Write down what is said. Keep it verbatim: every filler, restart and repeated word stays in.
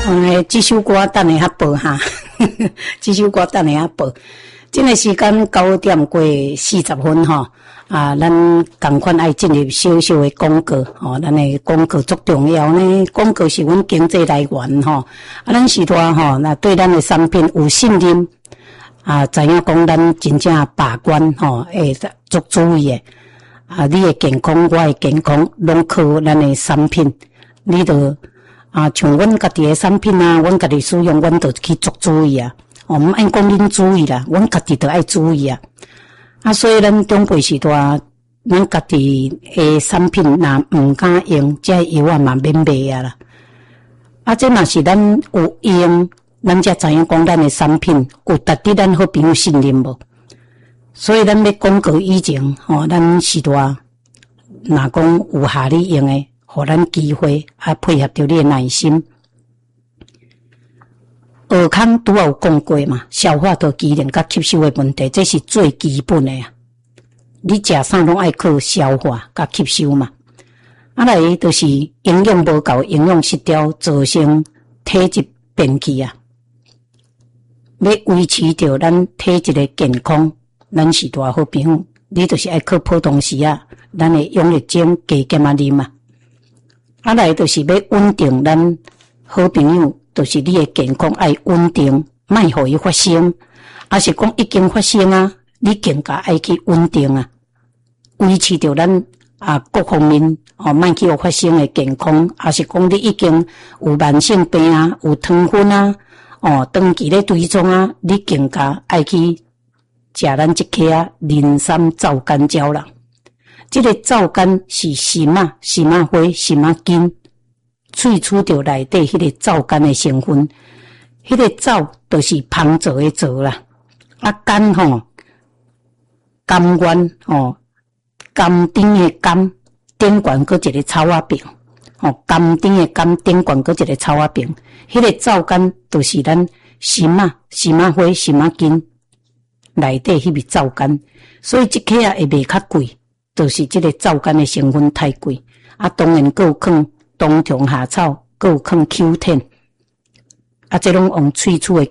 诶，这首歌等下较播哈，这首歌等下较播。这个时间九点过四十分吼，啊，咱赶快爱进入小小的广告吼，咱的广告足重要呢。广告是阮经济来源吼，啊，咱时代吼，那对咱的产品有信任，啊，知影讲咱真正把关吼，会足注意的。啊，你的健康，我的健康，拢靠咱的产品，你着。啊，像阮家己诶产品啊，阮家己使用，阮着去做注意啊。哦，毋爱讲恁注意啦，阮家己着爱注意啊。啊，所以咱长辈时代，咱家己诶产品若毋敢用，这药啊嘛免买啊啦。啊，这嘛是咱有用，咱才知影讲咱诶产品有值得咱好朋友信任无。所以咱要广告以前，吼、哦，咱时代若讲有下你用诶。互咱机会，啊，配合着你的耐心。尔康拄有讲过嘛，消化道机能甲吸收的问题，这是最基本的啊。你食啥拢爱靠消化甲吸收嘛。啊来就是营养无够，营养失调，造成体质变去啊。要维持着咱体质的健康，咱是大好朋友，你就是爱靠普通时啊，咱的养力精加减啊啉啊。啊来就是要稳定咱好朋友，就是你的健康爱稳定，莫互伊发生。啊是讲已经发生啊，你更加爱去稳定啊，维持着咱啊各方面哦，莫去有发生的健康。啊是讲你已经有慢性病啊，有糖分啊，哦长期咧追踪啊，你更加爱去食咱即颗啊磷酸皂苷胶啦。这个皂苷是什么？什么花？什么根？萃取着内底迄个皂苷的成分，迄、那个皂就是芳皂的皂啦。啊，苷吼，甘愿吼，甘丁的甘，顶悬搁一个草仔柄，吼，甘丁的甘，顶悬搁一个草仔柄。迄、那个皂苷就是咱什么什么花什么根内底迄个皂苷，所以即颗啊会卖较贵。就是这个皂苷的成分太贵，啊，当然还有放冬虫夏草，还有放 Q 十，啊，这拢用萃取的